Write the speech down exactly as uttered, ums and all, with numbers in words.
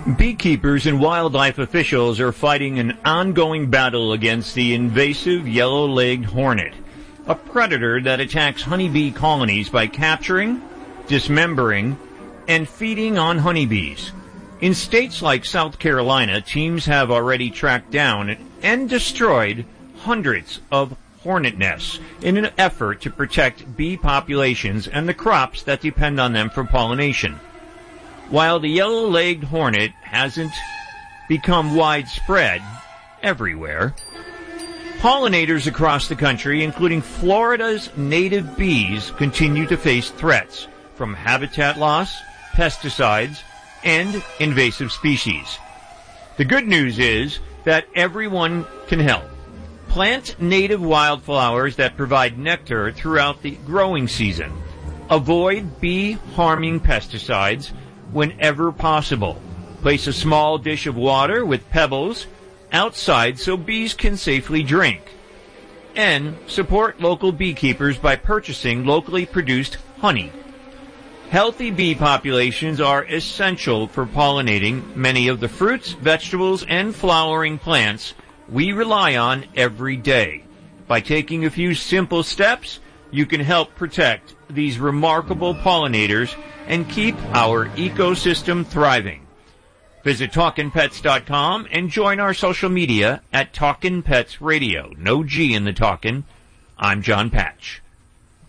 Beekeepers and wildlife officials are fighting an ongoing battle against the invasive yellow-legged hornet, a predator that attacks honeybee colonies by capturing, dismembering, and feeding on honeybees. In states like South Carolina, teams have already tracked down and destroyed hundreds of hornet nests in an effort to protect bee populations and the crops that depend on them for pollination. While the yellow-legged hornet hasn't become widespread everywhere, pollinators across the country, including Florida's native bees, continue to face threats from habitat loss, pesticides, and invasive species. The good news is that everyone can help. Plant native wildflowers that provide nectar throughout the growing season. Avoid bee-harming pesticides whenever possible. Place a small dish of water with pebbles outside so bees can safely drink. And support local beekeepers by purchasing locally produced honey. Healthy bee populations are essential for pollinating many of the fruits, vegetables, and flowering plants we rely on every day. By taking a few simple steps, you can help protect these remarkable pollinators and keep our ecosystem thriving. Visit talkin pets dot com and join our social media at Talkin' Pets Radio. No G in the Talkin'. I'm John Patch.